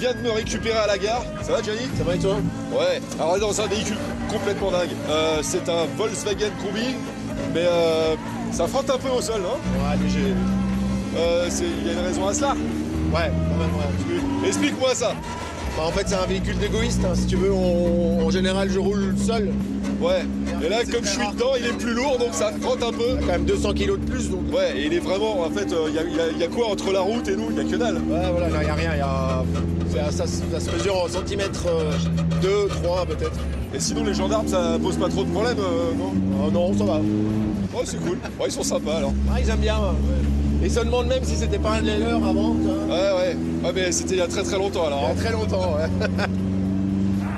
vient de me récupérer à la gare. Ça va, Gianni? Ça va et toi? Ouais. Alors, on est dans un véhicule complètement dingue. C'est un Volkswagen Combi, mais ça frotte un peu au sol, hein? Ouais, léger. Il y a une raison à cela. Ouais, quand même, ouais. Explique-moi ça. Bah, en fait, c'est un véhicule d'égoïste, hein. Si tu veux, en général, je roule seul. Ouais. Et là, comme je suis dedans, il est plus lourd, donc ça frotte un peu. Il y a quand même 200 kilos de plus, donc. Ouais, et il est vraiment, en fait, il y a quoi entre la route et nous? Il y a que dalle. Ouais, voilà, il n'y a rien. Ça se mesure en centimètres 2, 3 peut-être. Et sinon, les gendarmes, ça pose pas trop de problèmes, non? Oh non, ça va. Oh, c'est cool. Ouais, ils sont sympas, alors. Ah, ils aiment bien. Ouais. Et se demandent même si c'était pas un de leurs avant. Ouais, mais c'était il y a très très longtemps, alors. Il y a très longtemps, ouais.